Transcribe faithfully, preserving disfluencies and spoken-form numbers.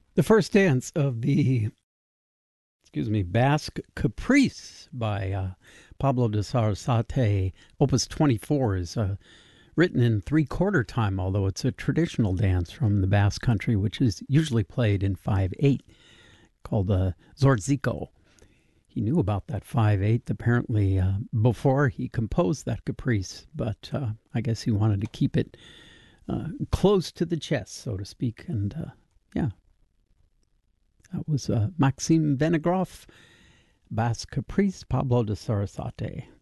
The first dance of the, excuse me, Basque Caprice by uh, Pablo de Sarasate, Opus twenty-four, is uh, written in three-quarter time, although it's a traditional dance from the Basque country, which is usually played in five eight, called the Zortziko. He knew about that five eight apparently uh, before he composed that caprice, but uh, I guess he wanted to keep it uh, close to the chest, so to speak, and uh, yeah. That was uh, Maxime Venegroff, Basque Caprice, Pablo de Sarasate.